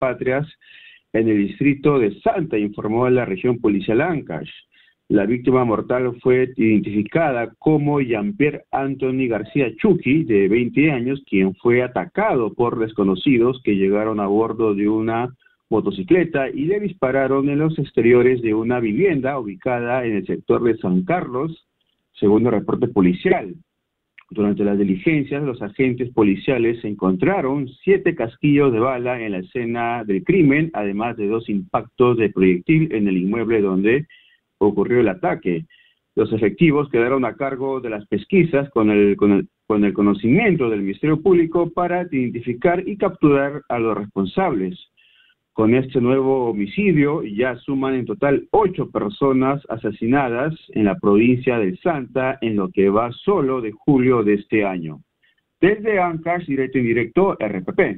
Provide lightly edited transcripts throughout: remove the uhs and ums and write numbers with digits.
Patrias en el distrito de Santa, informó la región policial Ancash. La víctima mortal fue identificada como Jean-Pierre Anthony García Chucky, de 20 años, quien fue atacado por desconocidos que llegaron a bordo de una motocicleta y le dispararon en los exteriores de una vivienda ubicada en el sector de San Carlos, según el reporte policial. Durante las diligencias, los agentes policiales encontraron 7 casquillos de bala en la escena del crimen, además de 2 impactos de proyectil en el inmueble donde ocurrió el ataque. Los efectivos quedaron a cargo de las pesquisas con el conocimiento del Ministerio Público para identificar y capturar a los responsables. Con este nuevo homicidio ya suman en total 8 personas asesinadas en la provincia del Santa en lo que va solo de julio de este año. Desde Ancash, directo y indirecto, RPP.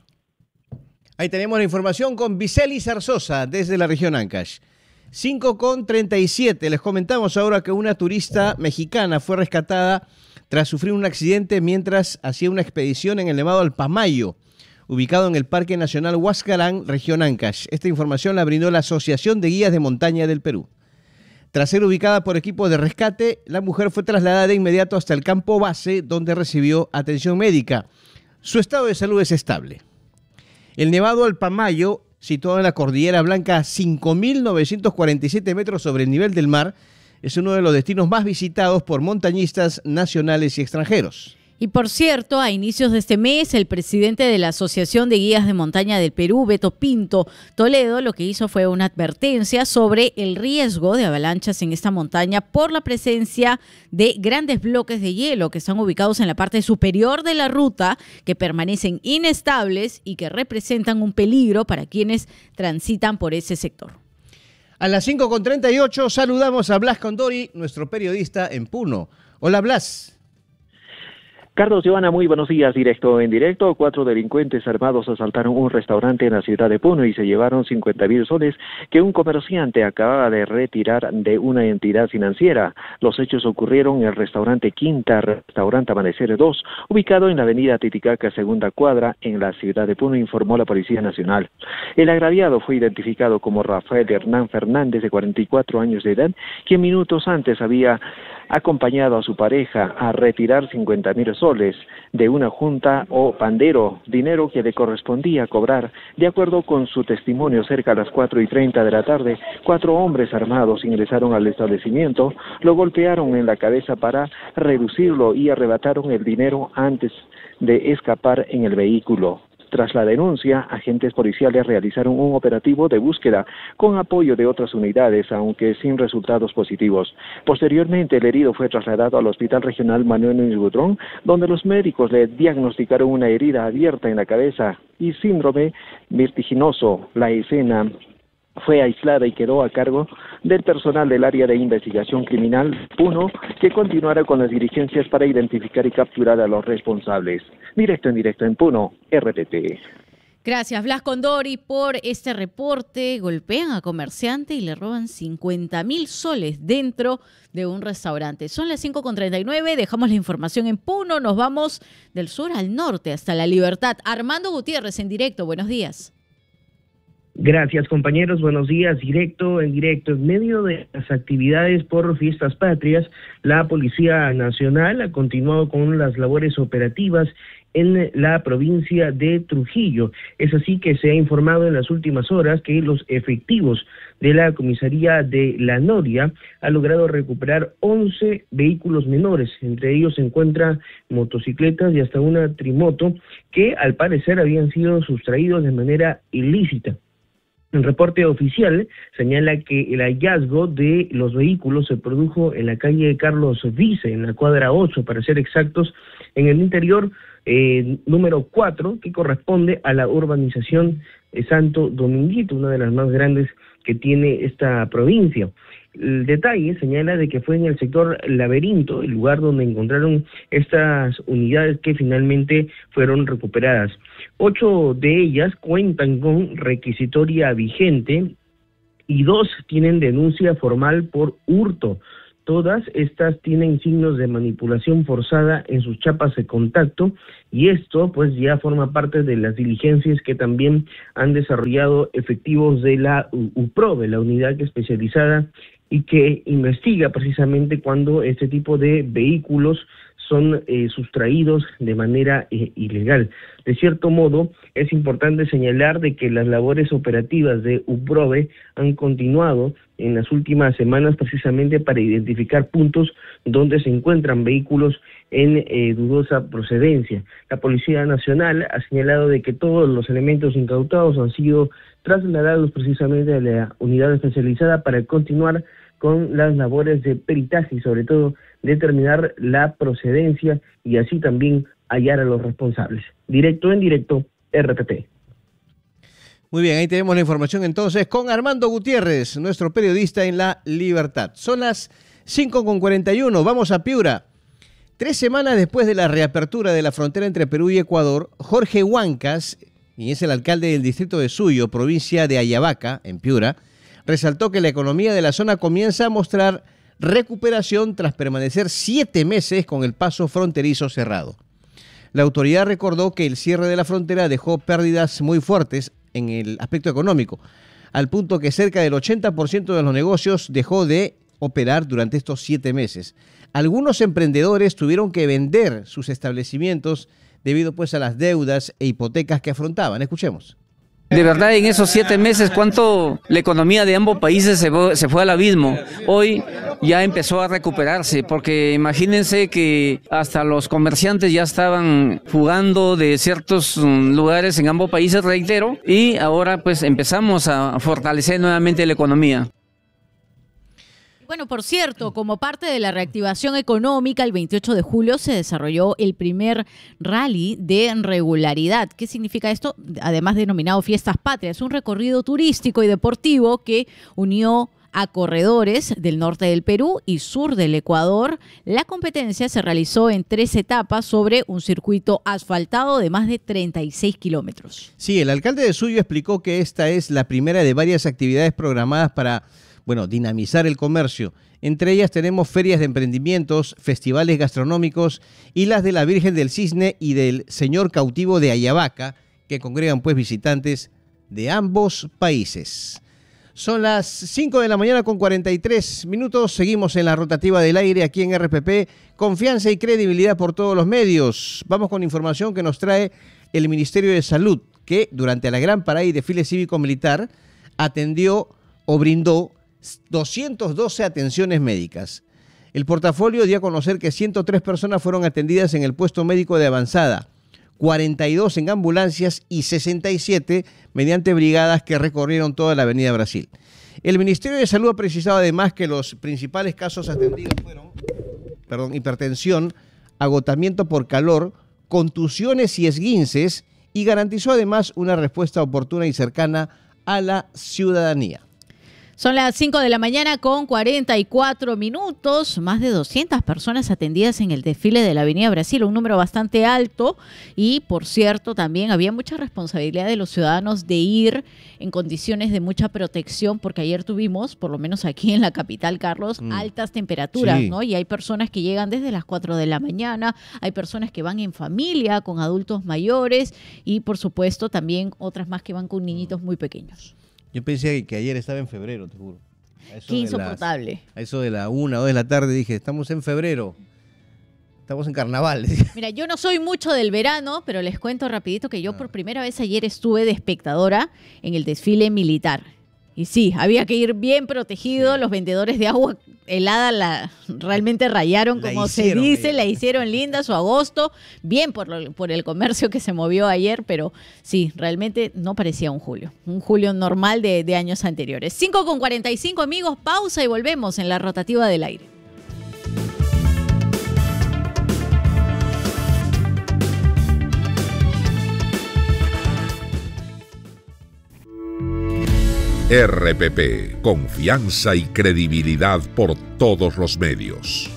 Ahí tenemos la información con Viceli Zarzosa desde la región Ancash. 5:37. Les comentamos ahora que una turista mexicana fue rescatada tras sufrir un accidente mientras hacía una expedición en el Nevado Alpamayo, ubicado en el Parque Nacional Huascarán, región Ancash. Esta información la brindó la Asociación de Guías de Montaña del Perú. Tras ser ubicada por equipos de rescate, la mujer fue trasladada de inmediato hasta el campo base, donde recibió atención médica. Su estado de salud es estable. El Nevado Alpamayo, situado en la Cordillera Blanca a 5.947 metros sobre el nivel del mar, es uno de los destinos más visitados por montañistas nacionales y extranjeros. Y por cierto, a inicios de este mes, el presidente de la Asociación de Guías de Montaña del Perú, Beto Pinto Toledo, lo que hizo fue una advertencia sobre el riesgo de avalanchas en esta montaña por la presencia de grandes bloques de hielo que están ubicados en la parte superior de la ruta, que permanecen inestables y que representan un peligro para quienes transitan por ese sector. A las 5:38 saludamos a Blas Condori, nuestro periodista en Puno. Hola, Blas. Carlos, Joana, muy buenos días. Directo en directo, 4 delincuentes armados asaltaron un restaurante en la ciudad de Puno y se llevaron 50.000 soles que un comerciante acababa de retirar de una entidad financiera. Los hechos ocurrieron en el restaurante Quinta, restaurante Amanecer 2, ubicado en la avenida Titicaca, segunda cuadra, en la ciudad de Puno, informó la Policía Nacional. El agraviado fue identificado como Rafael Hernán Fernández, de 44 años de edad, quien minutos antes había acompañado a su pareja a retirar 50.000 soles de una junta o pandero, dinero que le correspondía cobrar. De acuerdo con su testimonio, cerca a las 4:30 de la tarde, 4 hombres armados ingresaron al establecimiento, lo golpearon en la cabeza para reducirlo y arrebataron el dinero antes de escapar en el vehículo. Tras la denuncia, agentes policiales realizaron un operativo de búsqueda con apoyo de otras unidades, aunque sin resultados positivos. Posteriormente, el herido fue trasladado al Hospital Regional Manuel Núñez Butrón, donde los médicos le diagnosticaron una herida abierta en la cabeza y síndrome vertiginoso. La escena fue aislada y quedó a cargo del personal del área de investigación criminal Puno, que continuará con las diligencias para identificar y capturar a los responsables. Directo en Puno, RTP. Gracias, Blas Condori, por este reporte. Golpean a comerciante y le roban 50.000 soles dentro de un restaurante. Son las 5:39, dejamos la información en Puno, nos vamos del sur al norte hasta La Libertad. Armando Gutiérrez en directo, buenos días. Gracias, compañeros, buenos días. Directo. En medio de las actividades por Fiestas Patrias, la Policía Nacional ha continuado con las labores operativas en la provincia de Trujillo. Es así que se ha informado en las últimas horas que los efectivos de la comisaría de La Noria han logrado recuperar 11 vehículos menores. Entre ellos se encuentran motocicletas y hasta una trimoto que al parecer habían sido sustraídos de manera ilícita. El reporte oficial señala que el hallazgo de los vehículos se produjo en la calle Carlos Vice, en la cuadra 8, para ser exactos, en el interior número 4, que corresponde a la urbanización Santo Dominguito, una de las más grandes que tiene esta provincia. El detalle señala de que fue en el sector Laberinto, el lugar donde encontraron estas unidades que finalmente fueron recuperadas. 8 de ellas cuentan con requisitoria vigente y 2 tienen denuncia formal por hurto. Todas estas tienen signos de manipulación forzada en sus chapas de contacto, y esto pues ya forma parte de las diligencias que también han desarrollado efectivos de la UPROVE, la unidad especializada y que investiga precisamente cuando este tipo de vehículos son sustraídos de manera ilegal. De cierto modo, es importante señalar de que las labores operativas de UPROVE han continuado en las últimas semanas precisamente para identificar puntos donde se encuentran vehículos en dudosa procedencia. La Policía Nacional ha señalado de que todos los elementos incautados han sido trasladados precisamente a la unidad especializada para continuar con las labores de peritaje y sobre todo determinar la procedencia y así también hallar a los responsables. Directo en directo, RPP. Muy bien, ahí tenemos la información entonces con Armando Gutiérrez, nuestro periodista en La Libertad. Son las 5:41, vamos a Piura. 3 semanas después de la reapertura de la frontera entre Perú y Ecuador, Jorge Huancas, y es el alcalde del distrito de Suyo, provincia de Ayabaca, en Piura, resaltó que la economía de la zona comienza a mostrar recuperación tras permanecer 7 meses con el paso fronterizo cerrado. La autoridad recordó que el cierre de la frontera dejó pérdidas muy fuertes en el aspecto económico, al punto que cerca del 80% de los negocios dejó de operar durante estos 7 meses. Algunos emprendedores tuvieron que vender sus establecimientos debido pues a las deudas e hipotecas que afrontaban. Escuchemos. De verdad, en esos 7 meses, ¿cuánto la economía de ambos países se fue al abismo? Hoy ya empezó a recuperarse, porque imagínense que hasta los comerciantes ya estaban fugando de ciertos lugares en ambos países, reitero, y ahora pues empezamos a fortalecer nuevamente la economía. Bueno, por cierto, como parte de la reactivación económica, el 28 de julio se desarrolló el primer rally de regularidad. ¿Qué significa esto? Además denominado Fiestas Patrias, un recorrido turístico y deportivo que unió a corredores del norte del Perú y sur del Ecuador. La competencia se realizó en 3 etapas sobre un circuito asfaltado de más de 36 kilómetros. Sí, el alcalde de Suyo explicó que esta es la primera de varias actividades programadas para dinamizar el comercio. Entre ellas tenemos ferias de emprendimientos, festivales gastronómicos y las de la Virgen del Cisne y del Señor Cautivo de Ayabaca, que congregan pues visitantes de ambos países. Son las 5 de la mañana con 43 minutos. Seguimos en la rotativa del aire aquí en RPP. Confianza y credibilidad por todos los medios. Vamos con información que nos trae el Ministerio de Salud, que durante la gran parada y desfile cívico-militar atendió o brindó 212 atenciones médicas. El portafolio dio a conocer que 103 personas fueron atendidas en el puesto médico de avanzada, 42 en ambulancias y 67 mediante brigadas que recorrieron toda la Avenida Brasil. El Ministerio de Salud ha precisado además que los principales casos atendidos fueron hipertensión, agotamiento por calor, contusiones y esguinces, y garantizó además una respuesta oportuna y cercana a la ciudadanía. Son las 5 de la mañana con 44 minutos, más de 200 personas atendidas en el desfile de la Avenida Brasil, un número bastante alto y, por cierto, también había mucha responsabilidad de los ciudadanos de ir en condiciones de mucha protección, porque ayer tuvimos, por lo menos aquí en la capital, Carlos, altas temperaturas, sí, ¿no? Y hay personas que llegan desde las 4 de la mañana, hay personas que van en familia con adultos mayores y, por supuesto, también otras más que van con niñitos muy pequeños. Yo pensé que ayer estaba en febrero, te juro. Qué insoportable. A eso de la 1 o 2 de la tarde dije, estamos en febrero, estamos en carnaval. Mira, yo no soy mucho del verano, pero les cuento rapidito que yo por primera vez ayer estuve de espectadora en el desfile militar. Y sí, había que ir bien protegido, sí. Los vendedores de agua helada realmente rayaron, como se dice, la hicieron linda su agosto, bien por el comercio que se movió ayer, pero sí, realmente no parecía un julio normal de años anteriores. 5:45, amigos, pausa y volvemos en la rotativa del aire. RPP, confianza y credibilidad por todos los medios.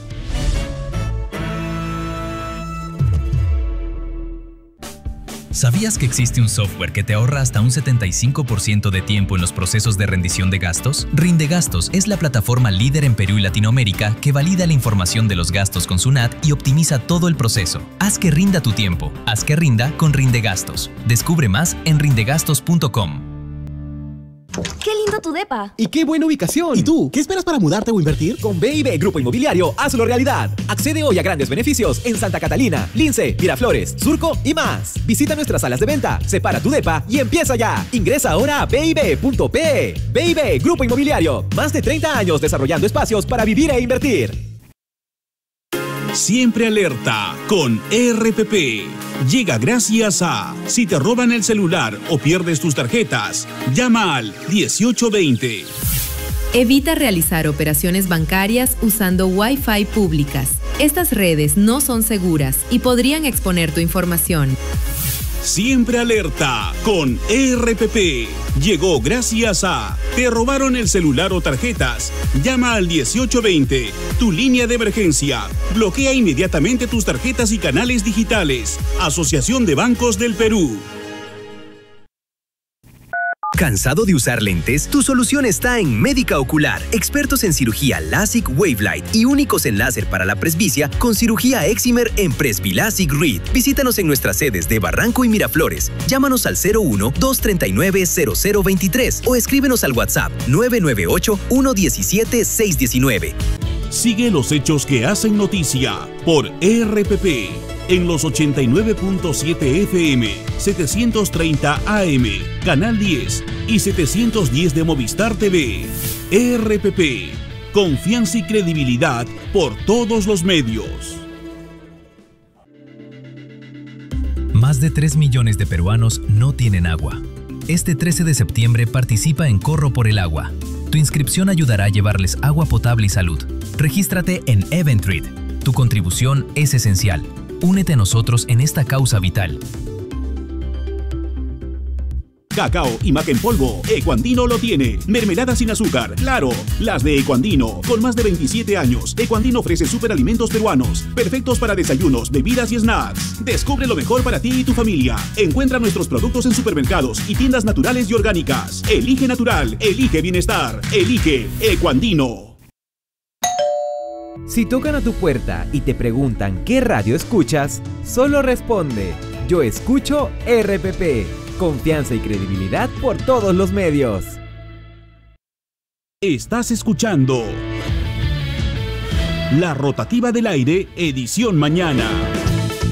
¿Sabías que existe un software que te ahorra hasta un 75% de tiempo en los procesos de rendición de gastos? Rindegastos es la plataforma líder en Perú y Latinoamérica que valida la información de los gastos con SUNAT y optimiza todo el proceso. Haz que rinda tu tiempo. Haz que rinda con Rindegastos. Descubre más en rindegastos.com. ¡Qué lindo tu depa! ¡Y qué buena ubicación! ¿Y tú? ¿Qué esperas para mudarte o invertir? Con BIB Grupo Inmobiliario, hazlo realidad. Accede hoy a grandes beneficios en Santa Catalina, Lince, Miraflores, Surco y más. Visita nuestras salas de venta, separa tu depa y empieza ya. Ingresa ahora a BIB.pe. BIB Grupo Inmobiliario, más de 30 años desarrollando espacios para vivir e invertir. Siempre alerta con RPP. Llega gracias a: si te roban el celular o pierdes tus tarjetas, llama al 1820. Evita realizar operaciones bancarias usando Wi-Fi públicas. Estas redes no son seguras y podrían exponer tu información. Siempre alerta con RPP. Llegó gracias a: ¿te robaron el celular o tarjetas? Llama al 1820, tu línea de emergencia. Bloquea inmediatamente tus tarjetas y canales digitales. Asociación de Bancos del Perú. ¿Cansado de usar lentes? Tu solución está en Médica Ocular, expertos en cirugía LASIK Wavelight y únicos en láser para la presbicia con cirugía Excimer en Presbilasic Read. Visítanos en nuestras sedes de Barranco y Miraflores. Llámanos al 01-239-0023 o escríbenos al WhatsApp 998-117-619. Sigue los hechos que hacen noticia por RPP. En los 89.7 FM, 730 AM, Canal 10 y 710 de Movistar TV. RPP, confianza y credibilidad por todos los medios. Más de 3 millones de peruanos no tienen agua. Este 13 de septiembre participa en Corro por el Agua. Tu inscripción ayudará a llevarles agua potable y salud. Regístrate en Eventread. Tu contribución es esencial. Únete a nosotros en esta causa vital. Cacao y maca en polvo, Ecuandino lo tiene. Mermelada sin azúcar, claro, las de Ecuandino. Con más de 27 años, Ecuandino ofrece superalimentos peruanos, perfectos para desayunos, bebidas y snacks. Descubre lo mejor para ti y tu familia. Encuentra nuestros productos en supermercados y tiendas naturales y orgánicas. Elige natural, elige bienestar, elige Ecuandino. Si tocan a tu puerta y te preguntan qué radio escuchas, solo responde: yo escucho RPP. Confianza y credibilidad por todos los medios. Estás escuchando La Rotativa del Aire, edición mañana.